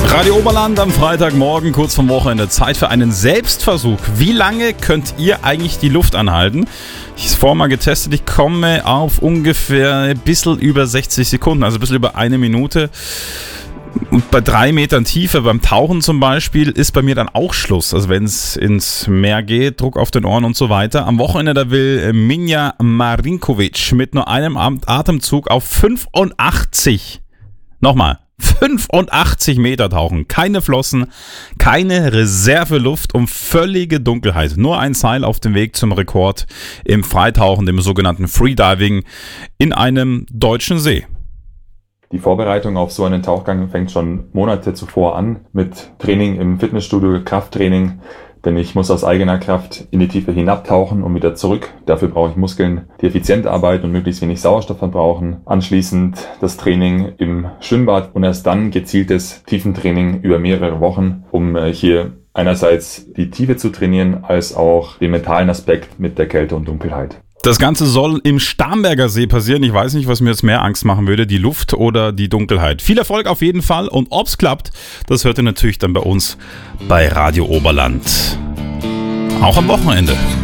Radio Oberland am Freitagmorgen, kurz vorm Wochenende. Zeit für einen Selbstversuch. Wie lange könnt ihr eigentlich die Luft anhalten? Ich habe es vorher mal getestet. Ich komme auf ungefähr ein bisschen über 60 Sekunden, also ein bisschen über eine Minute. Und bei 3 Metern Tiefe, beim Tauchen zum Beispiel, ist bei mir dann auch Schluss. Also wenn es ins Meer geht, Druck auf den Ohren und so weiter. Am Wochenende, da will Minja Marinkovic mit nur einem Atemzug auf 85 Meter tauchen. Keine Flossen, keine Reserveluft und völlige Dunkelheit. Nur ein Seil auf dem Weg zum Rekord im Freitauchen, dem sogenannten Freediving, in einem deutschen See. Die Vorbereitung auf so einen Tauchgang fängt schon Monate zuvor an mit Training im Fitnessstudio, Krafttraining, denn ich muss aus eigener Kraft in die Tiefe hinabtauchen und wieder zurück. Dafür brauche ich Muskeln, die effizient arbeiten und möglichst wenig Sauerstoff verbrauchen. Anschließend das Training im Schwimmbad und erst dann gezieltes Tiefentraining über mehrere Wochen, um hier einerseits die Tiefe zu trainieren, als auch den mentalen Aspekt mit der Kälte und Dunkelheit. Das Ganze soll im Starnberger See passieren. Ich weiß nicht, was mir jetzt mehr Angst machen würde, die Luft oder die Dunkelheit. Viel Erfolg auf jeden Fall und ob's klappt, das hört ihr natürlich dann bei uns bei Radio Oberland. Auch am Wochenende.